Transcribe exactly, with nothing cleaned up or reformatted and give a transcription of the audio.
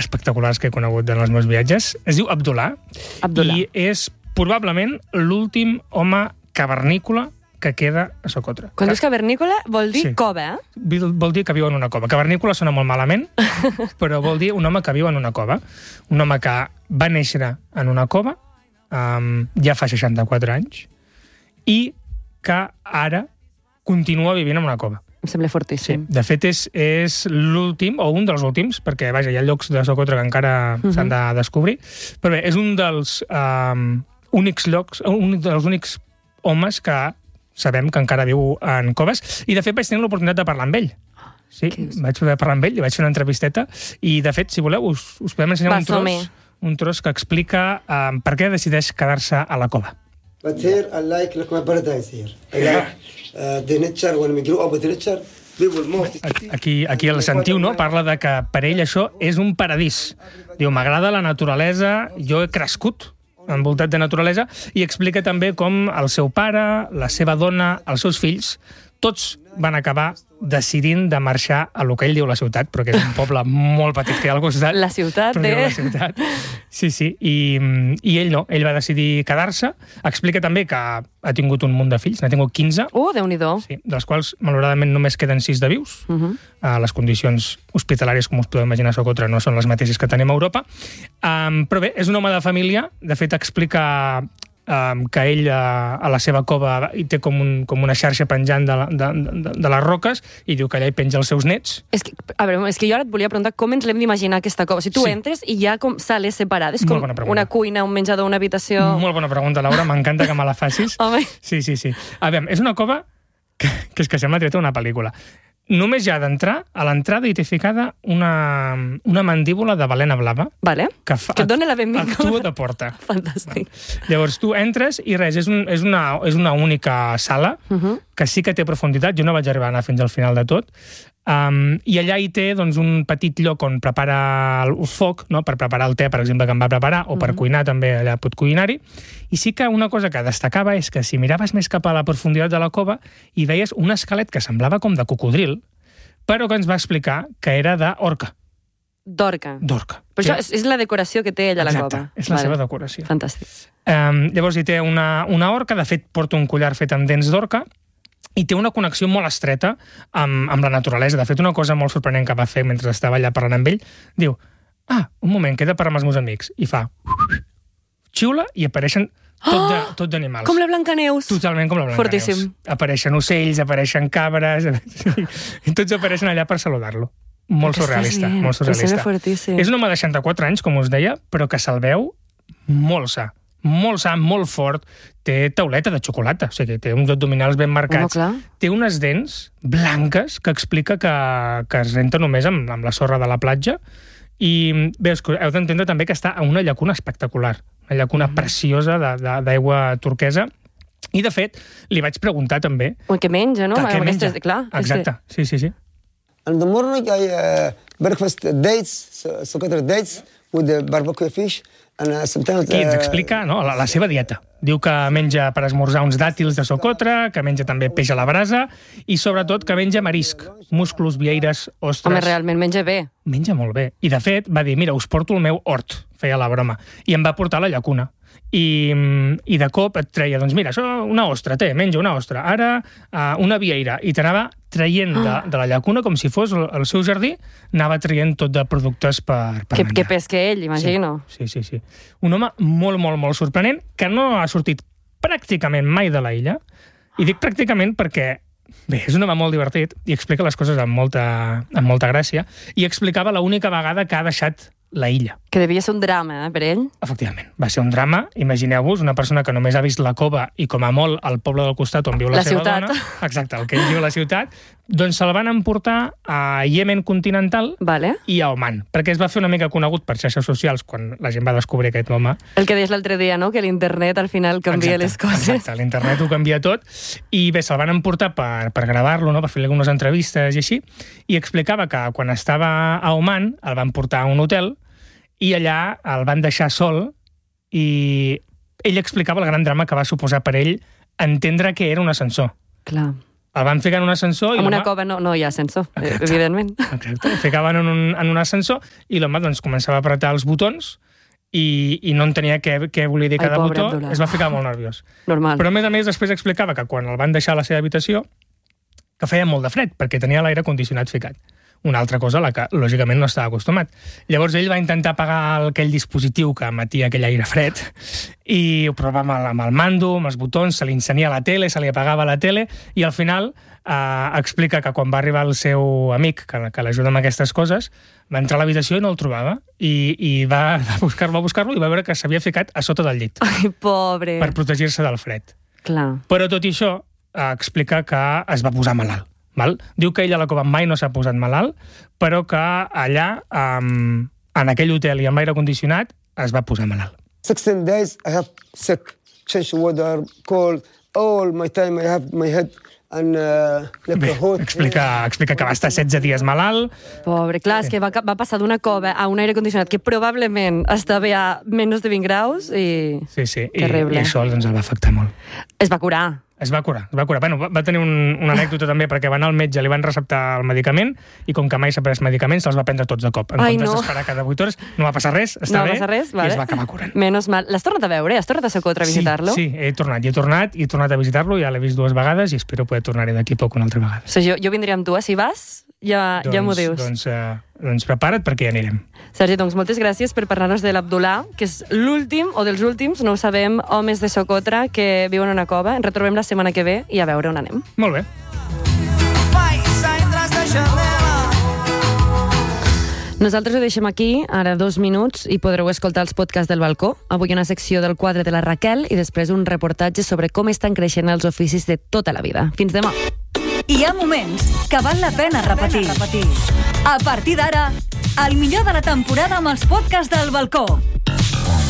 espectaculars que he conegut en els meus viatges. Es diu Abdullah, Abdullah. i és probablement l'últim home cavernícola que queda a Socotra. Quan dius cavernícola, vol dir Sí. cova, eh? Vol, vol dir que viu en una cova. Cavernícola sona molt malament, però vol dir un home que viu en una cova. Un home que va néixer en una cova, um, ja fa seixanta-quatre anys, i que ara continua vivint en una cova. Em sembla fortíssim. De fet, és, és l'últim, o un dels últims, perquè vaja, hi ha llocs de Socotra que encara uh -huh. s'han de descobrir, però bé, és un dels um, únics llocs, un dels únics homes que sabem que encara viu en coves, i de fet vaig tenir l'oportunitat de parlar amb ell. Sí, vaig poder parlar amb ell, li vaig fer una entrevisteta, i de fet, si voleu, us, us podem ensenyar Va, un tros, som-hi. un tros que explica um, per què decideix quedar-se a la cova. But here I like like my paradise here. I like uh, the nature when we grew up with nature. People most Aquí, aquí el sentiu, no? Parla de que per ell això és un paradís. Diu, m'agrada la naturalesa, jo he crescut envoltat de naturalesa, i explica també com el seu pare, la seva dona, els seus fills, tots van acabar decidint de marxar a lo que ell diu la ciutat, però que és un poble molt petit que hi ha al costat. La ciutat, però diu eh? la ciutat. Sí, sí, i, i ell no, ell va decidir quedar-se. Explica també que ha tingut un munt de fills, n'ha tingut quinze, Uh, Déu-n'hi-do. sí, dels quals, malauradament, només queden sis de vius. Uh -huh. Uh, les condicions hospitalàries, com us podeu imaginar, a Socotra no són les mateixes que tenim a Europa. Um, però bé, és un home de família. De fet, explica um, que ell uh, a la seva cova hi té com, un, com una xarxa penjant de, la, de, de, de les roques, i diu que allà hi penja els seus nets. És que, a veure, és que jo ara et volia preguntar com ens l'hem d'imaginar aquesta cova. O sigui, tu Sí. entres i hi ha com sales separades, Molt com bona pregunta. una cuina, un menjador, una habitació... Molt bona pregunta, Laura, m'encanta que me la facis. Home. Sí, sí, sí. A veure, és una cova que, que és que sembla treta una pel·lícula. Només ja d'entrar, a l'entrada hi té ficada una, una mandíbula de balena blava Vale. que, fa, Que et dona la benvinguda. actua de porta. Fantàstic. Llavors tu entres i res, és, un, és, una, és una única sala Uh -huh. que sí que té profunditat. Jo no vaig arribar a anar fins al final de tot. Um, I allà hi té doncs, un petit lloc on prepara el foc, no? Per preparar el te, per exemple, que em va preparar, o per Mhm. cuinar també, allà pot cuinar-hi. I sí que una cosa que destacava és que si miraves més cap a la profunditat de la cova hi veies un esquelet que semblava com de cocodril, però que ens va explicar que era d'orca. D'orca. D'orca. Però això és, és la decoració que té ella a la Exacte, cova. és la seva decoració. Fantàstic. Um, llavors hi té una, una orca, de fet porta un collar fet amb dents d'orca, i té una connexió molt estreta amb, amb la naturalesa. De fet, una cosa molt sorprenent que va fer mentre estava allà parlant amb ell, diu, ah, un moment, queda per amb els meus amics, i fa xiula i apareixen tot de, tot d'animals. Com la Blancaneus. Totalment com la Blancaneus. Fortíssim. Apareixen ocells, apareixen cabres, i tots apareixen allà per saludar-lo. Molt Què estàs surrealista, dient? molt Em sembla surrealista. fortíssim. És un home de seixanta-quatre anys, com us deia, però que se'l veu molt sa. Molt sa, molt fort. Té tauleta de xocolata, o sigui, té uns abdominals ben marcats. No, clar. Té unes dents blanques que explica que, que es renta només amb, amb la sorra de la platja. I veus, heu d'entendre també que està a una llacuna espectacular, una llacuna mm. preciosa d'aigua turquesa. I, de fet, li vaig preguntar també... O que menja, no? Que, què menja? Aquestes, clar, Exacte, sí, sí, sí. In the morning I uh, breakfast dates, so, Socotra dates with the barbecue fish, and uh, sometimes. Aquí ens uh, explica no, la, la seva dieta. Diu que menja per esmorzar uns dàtils de Socotra, que menja també peix a la brasa i, sobretot, que menja marisc, musclos, vieires, ostres... Home, realment menja bé. Menja molt bé. I, de fet, va dir, mira, us porto el meu hort, feia la broma, i em va portar a la llacuna. I, i de cop et treia, doncs mira, això una ostra, té, menja una ostra, ara uh, una vieira, i t'anava traient de, de la llacuna com si fos el, el seu jardí, anava traient tot de productes per, per Que, menjar. que pesca ell, imagino. Sí, sí, sí, sí. Un home molt, molt, molt sorprenent, que no ha sortit pràcticament mai de la illa, i dic pràcticament perquè, bé, és un home molt divertit i explica les coses amb molta, amb molta gràcia, i explicava l'única vegada que ha deixat la illa. Que devia ser un drama, eh, per ell. Efectivament, va ser un drama. Imagineu-vos una persona que només ha vist la cova i com a molt el poble del costat on viu la, La seva ciutat. dona. Exacte, el que ell diu a la ciutat. Doncs se'l van emportar a Iemen continental Vale. i a Oman, perquè es va fer una mica conegut per xarxes socials quan la gent va descobrir aquest home. El que deies l'altre dia, no?, que l'internet al final canvia Exacte, les coses. Exacte, l'internet ho canvia tot. I bé, se'l van emportar per, per gravar-lo, no? Per fer algunes entrevistes i així, i explicava que quan estava a Oman el van portar a un hotel i allà el van deixar sol, i ell explicava el gran drama que va suposar per ell entendre que era un ascensor. Clar. el van ficar en un ascensor... En una cova no, no hi ha ascensor, Exacte. evidentment. Exacte, el ficaven en un, en un ascensor i l'home doncs, començava a apretar els botons i, i no entenia què, què volia dir cada Ai, botó, Abdullah. es va ficar molt nerviós. Normal. Però a més a més després explicava que quan el van deixar a la seva habitació que feia molt de fred, perquè tenia l'aire condicionat ficat. Una altra cosa a la que, lògicament, no estava acostumat. Llavors ell va intentar apagar aquell dispositiu que emetia aquell aire fred i ho provava amb el, amb el mando, amb els botons, se li encenia la tele, se li apagava la tele i al final eh, explica que quan va arribar el seu amic, que, que l'ajuda amb aquestes coses, va entrar a l'habitació i no el trobava i, i va, va buscar-lo va buscar-lo i va veure que s'havia ficat a sota del llit. Ai, pobre. Per protegir-se del fred. Clar. Però tot i això, eh, explica que es va posar malalt. Val? Diu que ella a la cova mai no s'ha posat malalt, però que allà, um, en aquell hotel i amb l'aire condicionat, es va posar malalt. sixteen days I have sick, change weather, cold, all my time I have my head and uh, like Bé, hot. explica, explica que va estar setze dies malalt. Pobre, clar, és que va, va passar d'una cova a un aire condicionat que probablement estava a menys de vint graus i... Sí, sí, i, Terrible. i això doncs, el va afectar molt. Es va curar. Es va curar, es va curar. Bueno, va, va tenir un, una anècdota també, perquè va anar al metge, li van receptar el medicament, i com que mai s'ha pres medicaments, se'ls va prendre tots de cop. En Ai, comptes no. d'esperar cada vuit hores, no va passar res, està no bé, va passar res, i vale. es va acabar curant. Menos mal. L'has tornat a veure? Has tornat a Socotra a visitar-lo? Sí, sí, he tornat, i he tornat, i he tornat a visitar-lo, ja l'he vist dues vegades, i espero poder tornar-hi d'aquí poc una altra vegada. O sigui, jo, jo vindria amb tu, eh? Si vas, ja, doncs, ja m'ho dius. Doncs, eh, doncs prepara't perquè ja anirem. Sergi, doncs moltes gràcies per parlar-nos de l'Abdullah, que és l'últim, o dels últims, no ho sabem, homes de Socotra que viuen en una cova. Ens retrobem la setmana que ve i a veure on anem. Molt bé. Nosaltres ho deixem aquí, ara dos minuts, i podreu escoltar els podcasts del balcó. Avui una secció del quadre de la Raquel i després un reportatge sobre com estan creixent els oficis de tota la vida. Fins demà. Hi ha moments que val la pena repetir. A partir d'ara, el millor de la temporada amb els podcasts del balcó.